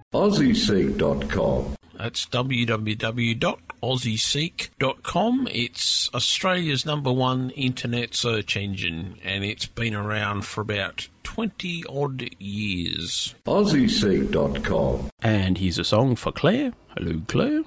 AussieSeek.com. That's www.aussieseek.com. It's Australia's #1 internet search engine, and it's been around for about 20-odd years. AussieSeek.com. And here's a song for Claire. Hello, Claire.